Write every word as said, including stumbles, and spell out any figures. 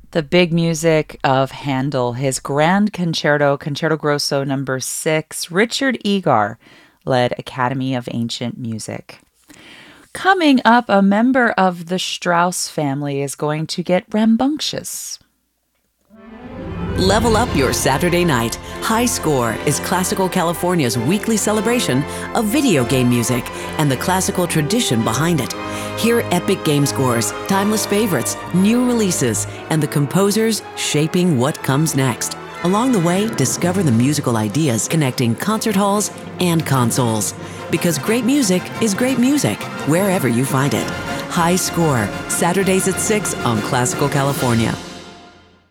The big music of Handel, his Grand Concerto, Concerto Grosso number six, Richard Egar led Academy of Ancient Music. Coming up, a member of the Strauss family is going to get rambunctious. Level up your Saturday night. High Score is Classical California's weekly celebration of video game music and the classical tradition behind it. Hear epic game scores, timeless favorites, new releases, and the composers shaping what comes next. Along the way, discover the musical ideas connecting concert halls and consoles. Because great music is great music, wherever you find it. High Score, Saturdays at six on Classical California.